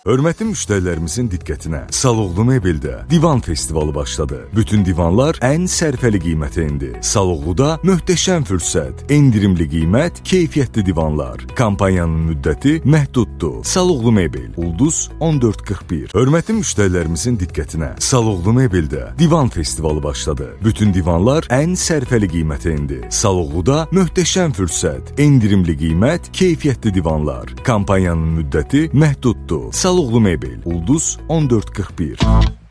Hörmətli müştərilərimizin diqqətinə, Saloğlu Mebeldə Divan Festivalı başladı. Bütün divanlar ən sərfəli qiymətə indi. Saloğluda möhtəşəm fürsət, endirimli qiymət, keyfiyyətli divanlar. Kampanyanın müddəti məhduddur. Saloğlu Mebel, Ulduz 1441. Hörmətli müştərilərimizin diqqətinə, Saloğlu Mebeldə Divan Festivalı başladı. Bütün divanlar ən sərfəli qiymətə indi. Saloğluda möhtəşəm fürsət, endirimli qiymət, keyfiyyətli divanlar. Kampanyanın müddəti məhduddur. Saloğlu Mebel, Ulduz 1441.